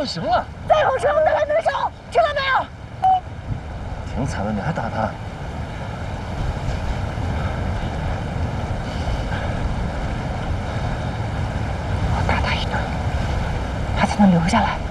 行了！ 再有事我拿来能手，听到没有？ 挺惨的，你还打他？ 我打他一顿，他才能留下来。